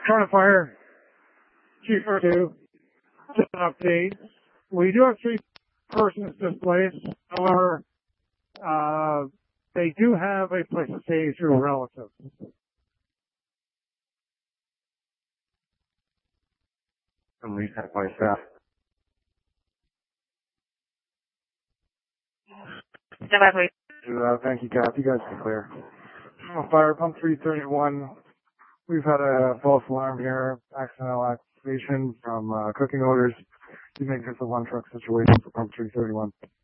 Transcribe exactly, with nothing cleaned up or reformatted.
Trying to fire Chief or two. Just an update. We do have three persons displaced. However, uh, they do have a place to stay through relatives. At least that place out. Stand by, please. Uh, thank you, Cap. You guys can clear. Oh, fire pump three thirty-one. We've had a false alarm here. Accidental activation from uh, cooking orders. You make this a one truck situation for pump three thirty-one.